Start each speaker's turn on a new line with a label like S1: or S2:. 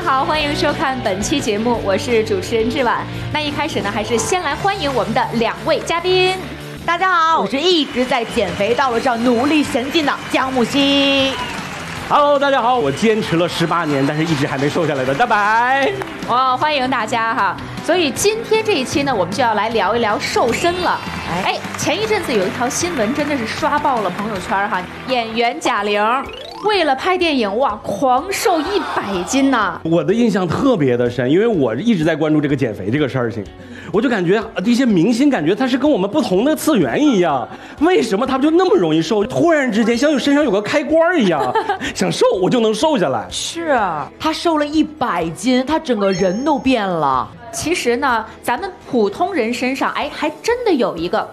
S1: 好，欢迎收看本期节目，我是主持人志婉。那一开始呢，还是先来欢迎我们的2位嘉宾。
S2: 大家好，我是一直在减肥道路上努力前进的姜木希。
S3: Hello， 大家好，我坚持了18年，但是一直还没瘦下来的大白。
S1: 哇，欢迎大家哈！所以今天这一期呢，我们就要来聊一聊瘦身了。前一阵子有一条新闻真的是刷爆了朋友圈哈，演员贾玲为了拍电影哇，狂瘦100斤呐！
S3: 我的印象特别的深，因为我一直在关注这个减肥这个事情，我就感觉这些明星感觉他是跟我们不同的次元一样，为什么他们就那么容易瘦？突然之间像有身上有个开关一样，想瘦我就能瘦下来。
S2: 是，他瘦了100斤，他整个人都变了。
S1: 其实呢，咱们普通人身上还真的有一个